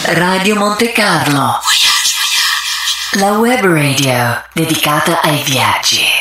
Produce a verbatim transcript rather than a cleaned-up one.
Radio Monte Carlo, la web radio dedicata ai viaggi.